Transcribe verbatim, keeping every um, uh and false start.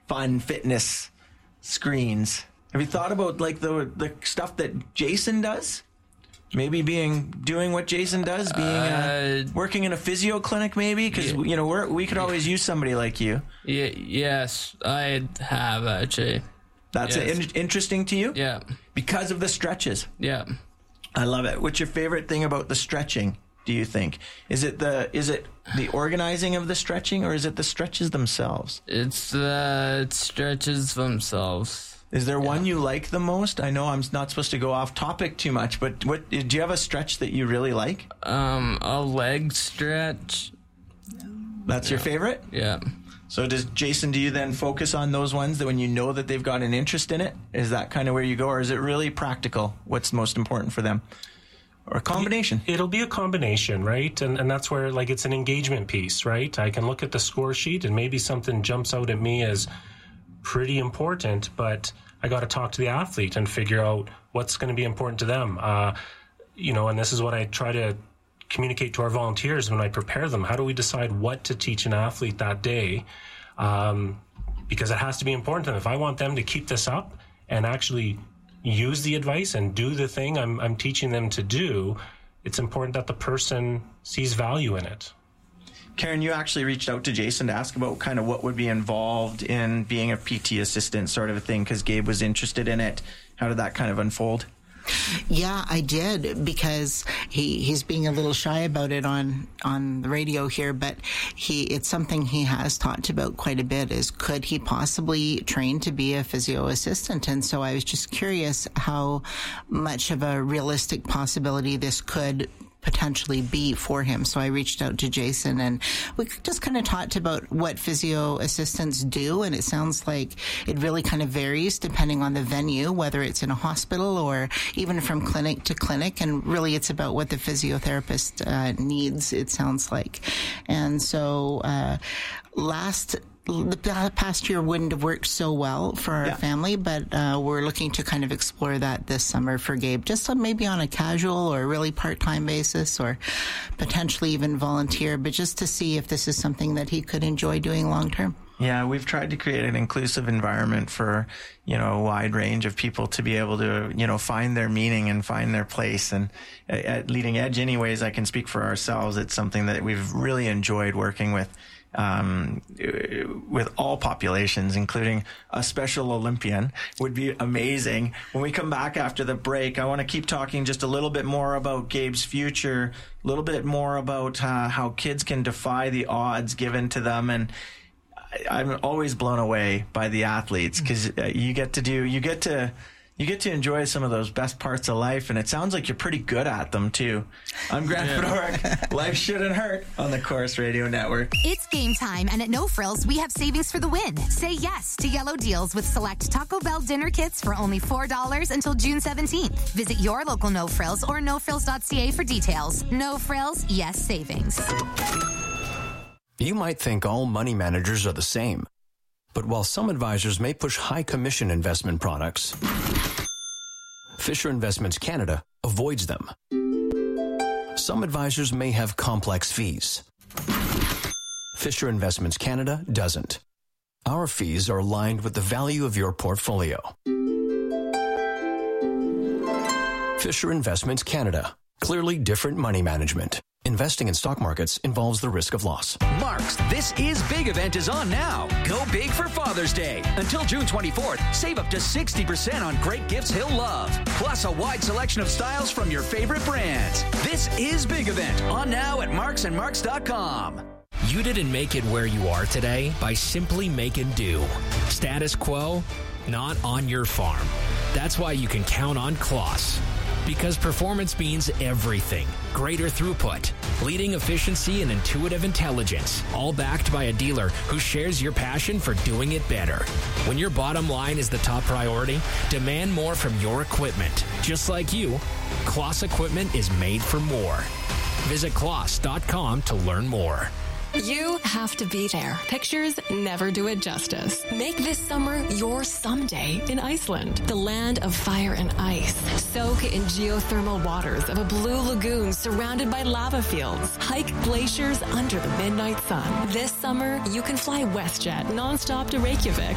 fun fitness screens. Have you thought about like the the stuff that Jason does? Maybe being doing what Jason does, being uh, uh, working in a physio clinic, maybe because yeah. you know we're, we could always use somebody like you. Yeah, yes, I have actually. That's yes. in- interesting to you. Yeah, because of the stretches. Yeah, I love it. What's your favorite thing about the stretching? Do you think is it the is it the organizing of the stretching, or is it the stretches themselves? It's the stretches themselves. Is there yeah. one you like the most? I know I'm not supposed to go off topic too much, but what do you have a stretch that you really like? Um, a leg stretch. That's yeah. your favorite? Yeah. So does Jason, do you then focus on those ones that when you know that they've got an interest in it? Is that kind of where you go, or is it really practical? What's most important for them? Or a combination? It'll be a combination, right? And and that's where, like, it's an engagement piece, right? I can look at the score sheet and maybe something jumps out at me as pretty important, but I got to talk to the athlete and figure out what's going to be important to them. Uh, you know, and this is what I try to communicate to our volunteers when I prepare them. How do we decide what to teach an athlete that day? Um, because it has to be important to them. If I want them to keep this up and actually use the advice and do the thing I'm, I'm teaching them to do, it's important that the person sees value in it. Karen, you actually reached out to Jason to ask about kind of what would be involved in being a P T assistant sort of a thing, because Gabe was interested in it. How did that kind of unfold? Yeah, I did, because he, he's being a little shy about it on, on the radio here, but he it's something he has talked about quite a bit, is could he possibly train to be a physio assistant? And so I was just curious how much of a realistic possibility this could potentially be for him. So I reached out to Jason, and we just kind of talked about what physio assistants do, and it sounds like it really kind of varies depending on the venue, whether it's in a hospital or even from clinic to clinic, and really it's about what the physiotherapist uh, needs, it sounds like. And so uh, last the past year wouldn't have worked so well for our yeah. family, but uh, we're looking to kind of explore that this summer for Gabe, just maybe on a casual or really part-time basis, or potentially even volunteer, but just to see if this is something that he could enjoy doing long-term. Yeah, we've tried to create an inclusive environment for, you know, a wide range of people to be able to, you know, find their meaning and find their place. And at Leading Edge, anyways, I can speak for ourselves. It's something that we've really enjoyed working with. Um, with all populations, including a Special Olympian, would be amazing. When we come back after the break, I want to keep talking just a little bit more about Gabe's future, a little bit more about uh, how kids can defy the odds given to them. And I, I'm always blown away by the athletes, because uh, you get to do, you get to, you get to enjoy some of those best parts of life, and it sounds like you're pretty good at them, too. I'm Grant yeah. Fedoruk. Life shouldn't hurt on the Corus Radio Network. It's game time, and at No Frills, we have savings for the win. Say yes to yellow deals with select Taco Bell dinner kits for only four dollars until June seventeenth. Visit your local No Frills or no frills dot c a for details. No Frills, yes savings. You might think all money managers are the same. But while some advisors may push high commission investment products, Fisher Investments Canada avoids them. Some advisors may have complex fees. Fisher Investments Canada doesn't. Our fees are aligned with the value of your portfolio. Fisher Investments Canada. Clearly different money management. Investing in stock markets involves the risk of loss. Mark's This Is Big event is on now. Go big for Father's Day. Until June twenty-fourth, save up to sixty percent on great gifts he'll love. Plus a wide selection of styles from your favorite brands. This Is Big event on now at marks and marks dot com. You didn't make it where you are today by simply making do. Status quo, not on your farm. That's why you can count on Kloss. Because performance means everything. Greater throughput, leading efficiency, and intuitive intelligence. All backed by a dealer who shares your passion for doing it better. When your bottom line is the top priority, demand more from your equipment. Just like you, Kloss equipment is made for more. Visit kloss dot com to learn more. You have to be there. Pictures never do it justice. Make this summer your someday in Iceland, the land of fire and ice. Soak in geothermal waters of a blue lagoon surrounded by lava fields. Hike glaciers under the midnight sun. This summer, you can fly WestJet nonstop to Reykjavik